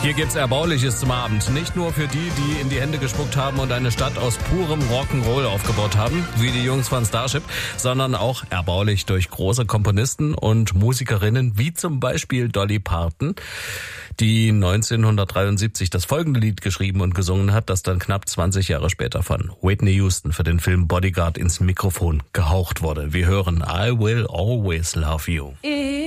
Hier gibt's Erbauliches zum Abend. Nicht nur für die in die Hände gespuckt haben und eine Stadt aus purem Rock'n'Roll aufgebaut haben, wie die Jungs von Starship, sondern auch erbaulich durch große Komponisten und Musikerinnen, wie zum Beispiel Dolly Parton, die 1973 das folgende Lied geschrieben und gesungen hat, das dann knapp 20 Jahre später von Whitney Houston für den Film Bodyguard ins Mikrofon gehaucht wurde. Wir hören I Will Always Love You.